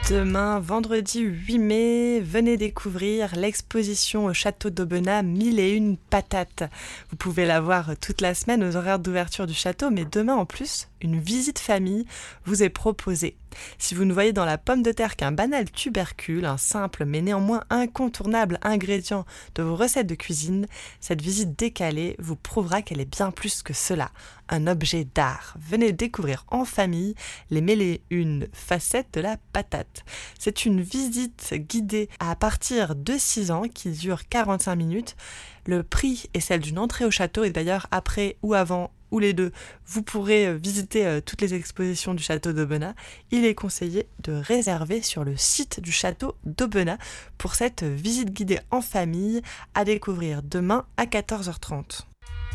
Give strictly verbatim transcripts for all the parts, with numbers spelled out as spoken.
Demain, vendredi huit mai, venez découvrir l'exposition au château d'Aubenas mille et une patates. Vous pouvez la voir toute la semaine aux horaires d'ouverture du château, mais demain en plus, une visite famille vous est proposée. Si vous ne voyez dans la pomme de terre qu'un banal tubercule, un simple mais néanmoins incontournable ingrédient de vos recettes de cuisine, cette visite décalée vous prouvera qu'elle est bien plus que cela, un objet d'art. Venez découvrir en famille les mille et une facettes de la patate. C'est une visite guidée à partir de six ans qui dure quarante-cinq minutes. Le prix est celle d'une entrée au château et d'ailleurs après ou avant ou les deux, vous pourrez visiter toutes les expositions du château d'Aubenas. Il est conseillé de réserver sur le site du château d'Aubenas pour cette visite guidée en famille à découvrir demain à quatorze heures trente.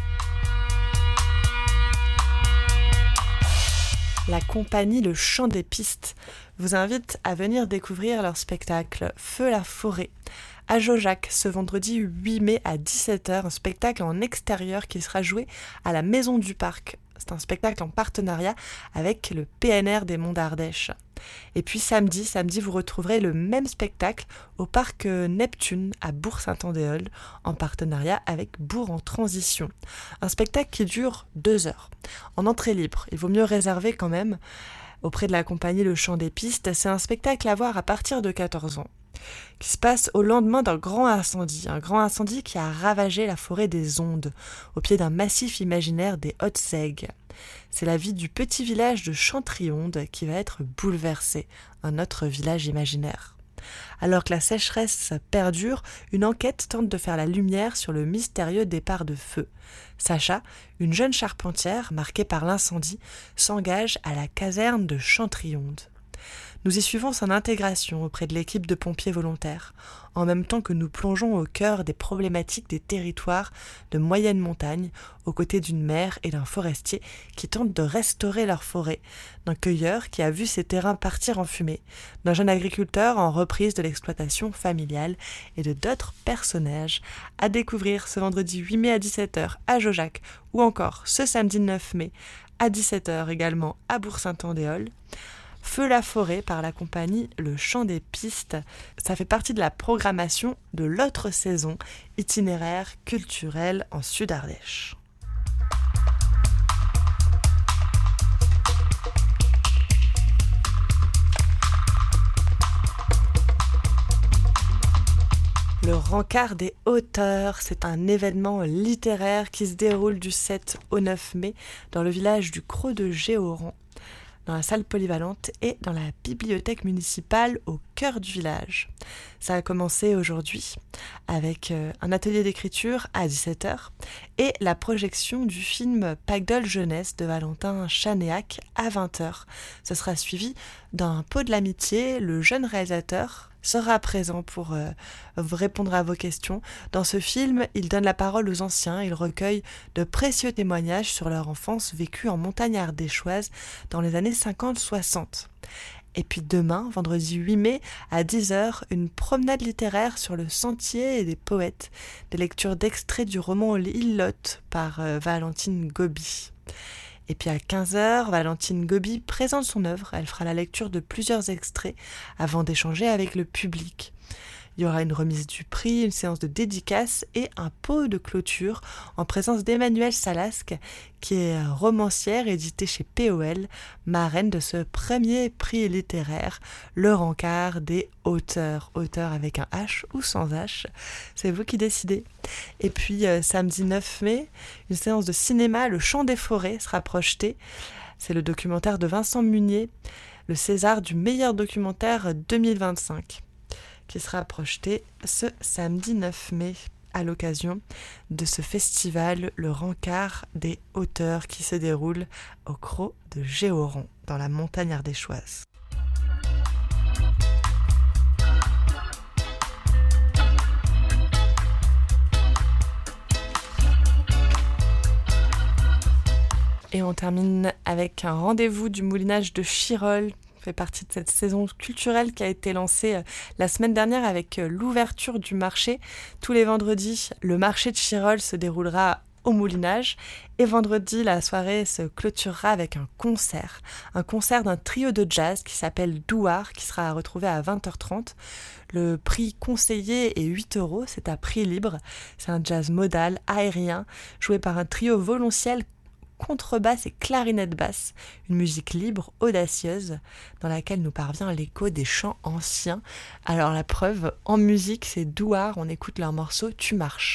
La compagnie Le Chant des Pistes vous invite à venir découvrir leur spectacle Feu la forêt à Jaujac ce vendredi huit mai à dix-sept heures, un spectacle en extérieur qui sera joué à la Maison du Parc. C'est un spectacle en partenariat avec le P N R des Monts d'Ardèche. Et puis samedi, samedi vous retrouverez le même spectacle au parc Neptune à Bourg-Saint-Andéol en partenariat avec Bourg en Transition. Un spectacle qui dure deux heures. En entrée libre, il vaut mieux réserver quand même auprès de la compagnie Le Chant des Pistes. C'est un spectacle à voir à partir de quatorze ans. Qui se passe au lendemain d'un grand incendie, un grand incendie qui a ravagé la forêt des Ondes, au pied d'un massif imaginaire des Hautes-Aigues. C'est la vie du petit village de Chantrionde qui va être bouleversée, un autre village imaginaire. Alors que la sécheresse perdure, une enquête tente de faire la lumière sur le mystérieux départ de feu. Sacha, une jeune charpentière marquée par l'incendie, s'engage à la caserne de Chantrionde. Nous y suivons son intégration auprès de l'équipe de pompiers volontaires, en même temps que nous plongeons au cœur des problématiques des territoires de moyenne montagne, aux côtés d'une mère et d'un forestier qui tentent de restaurer leur forêt, d'un cueilleur qui a vu ses terrains partir en fumée, d'un jeune agriculteur en reprise de l'exploitation familiale et de d'autres personnages à découvrir ce vendredi huit mai à dix-sept heures à Jaujac ou encore ce samedi neuf mai à dix-sept heures également à Bourg-Saint-Andéol. Feu la forêt par la compagnie Le Chant des Pistes. Ça fait partie de la programmation de l'autre saison itinéraire culturel en Sud-Ardèche. Le Rencard des Hauteurs, c'est un événement littéraire qui se déroule du sept au neuf mai dans le village du Crot de Géoran, dans la salle polyvalente et dans la bibliothèque municipale au cœur du village. Ça a commencé aujourd'hui avec euh, un atelier d'écriture à dix-sept heures et la projection du film Pacdol Jeunesse de Valentin Chanéac à vingt heures. Ce sera suivi d'un pot de l'amitié. Le jeune réalisateur sera présent pour euh, répondre à vos questions. Dans ce film, il donne la parole aux anciens, il recueille de précieux témoignages sur leur enfance vécue en montagne ardéchoise dans les années cinquante soixante. Et puis demain, vendredi huit mai, à dix heures, une promenade littéraire sur le sentier et des poètes, des lectures d'extraits du roman L'Îlotte par euh, Valentine Gobi. Et puis à quinze heures, Valentine Gobi présente son œuvre. Elle fera la lecture de plusieurs extraits avant d'échanger avec le public. Il y aura une remise du prix, une séance de dédicace et un pot de clôture en présence d'Emmanuelle Salasque, qui est romancière éditée chez P O L, marraine de ce premier prix littéraire, le Rencard des Hauteurs. Auteur avec un H ou sans H, c'est vous qui décidez. Et puis euh, samedi neuf mai, une séance de cinéma, Le Chant des Forêts, sera projetée. C'est le documentaire de Vincent Munier, le César du meilleur documentaire deux mille vingt-cinq. Qui sera projeté ce samedi neuf mai à l'occasion de ce festival, le Rencard des Hauteurs, qui se déroule au Crot de Géoran, dans la montagne ardéchoise. Et on termine avec un rendez-vous du moulinage de Chirol, fait partie de cette saison culturelle qui a été lancée euh, la semaine dernière avec euh, l'ouverture du marché. Tous les vendredis, le marché de Chirol se déroulera au Moulinage. Et vendredi, la soirée se clôturera avec un concert. Un concert d'un trio de jazz qui s'appelle Douar, qui sera retrouvé à vingt heures trente. Le prix conseillé est huit euros, c'est à prix libre. C'est un jazz modal, aérien, joué par un trio violoncelle, contrebasse et clarinette basse. Une musique libre, audacieuse, dans laquelle nous parvient l'écho des chants anciens. Alors la preuve, en musique, c'est Douar, on écoute leur morceau « Tu marches ».